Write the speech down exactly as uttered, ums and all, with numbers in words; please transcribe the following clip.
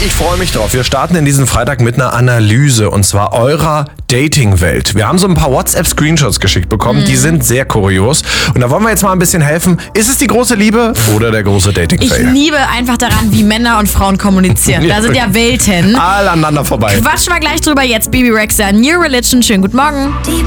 Ich freue mich drauf. Wir starten in diesen Freitag mit einer Analyse und zwar eurer Dating-Welt. Wir haben so ein paar WhatsApp-Screenshots geschickt bekommen, mhm. die sind sehr kurios. Und da wollen wir jetzt mal ein bisschen helfen. Ist es die große Liebe oder der große Dating-Fail? Ich liebe einfach daran, wie Männer und Frauen kommunizieren. Da sind ja Welten. All aneinander vorbei. Quatschen wir gleich drüber. Jetzt Bebe Rexha, New Religion. Schönen guten Morgen.